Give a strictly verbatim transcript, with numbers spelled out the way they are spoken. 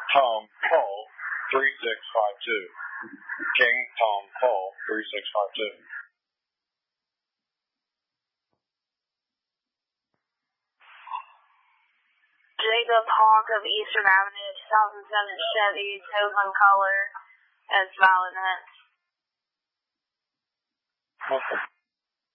Tom Paul three six five two. King Tom Paul three six five two. Jacob Hawk of Eastern Avenue, two thousand seven Chevy, Tovan color, as violet. Okay.